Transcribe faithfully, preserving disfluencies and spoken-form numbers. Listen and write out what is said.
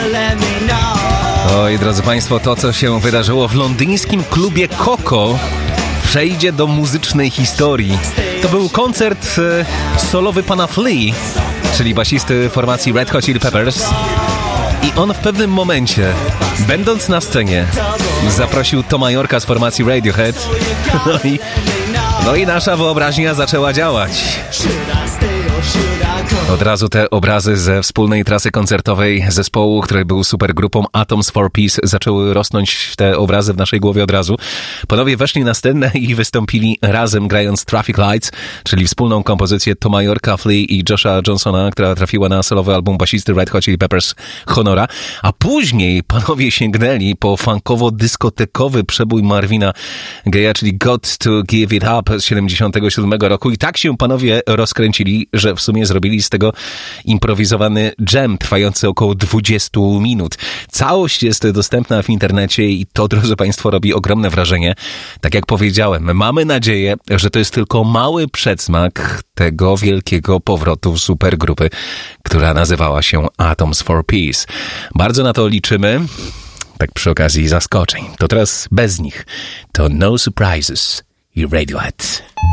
Oj, drodzy Państwo, to co się wydarzyło w londyńskim klubie Koko przejdzie do muzycznej historii. To był koncert e, solowy pana Flea, czyli basisty formacji Red Hot Chili Peppers. I on w pewnym momencie, będąc na scenie, zaprosił Toma Yorka z formacji Radiohead. No i, no i nasza wyobraźnia zaczęła działać. Od razu te obrazy ze wspólnej trasy koncertowej zespołu, który był supergrupą Atoms for Peace, zaczęły rosnąć te obrazy w naszej głowie od razu. Panowie weszli na scenę i wystąpili razem, grając Traffic Lights, czyli wspólną kompozycję Toma Yorka, Flea i Josha Johnsona, która trafiła na solowy album basisty Red Hot Chili Peppers Honora. A później panowie sięgnęli po funkowo-dyskotekowy przebój Marvina Gaye'a, czyli Got to Give It Up z siedemdziesiątego siódmego roku. I tak się panowie rozkręcili, że w sumie zrobili z tego improwizowany jam trwający około dwadzieścia minut. Całość jest dostępna w internecie i to, drodzy Państwo, robi ogromne wrażenie. Tak jak powiedziałem, mamy nadzieję, że to jest tylko mały przedsmak tego wielkiego powrotu supergrupy, która nazywała się Atoms for Peace. Bardzo na to liczymy. Tak przy okazji zaskoczeń. To teraz bez nich. To No Surprises i Radiohead.